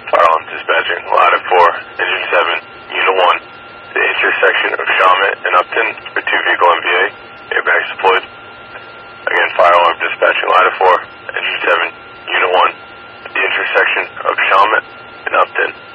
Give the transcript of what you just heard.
Fire alarm dispatching, ladder 4, engine 7, unit 1. The intersection of Chalmette and Upton for 2-vehicle MVA. Airbags deployed. Again, fire alarm dispatching, ladder 4, engine 7, unit 1. The intersection of Chalmette and Upton